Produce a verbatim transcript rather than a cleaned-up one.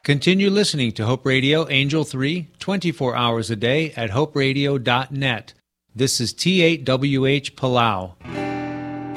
Continue listening to Hope Radio Angel three, twenty-four hours a day at hope radio dot net. This is T eight W H Palau.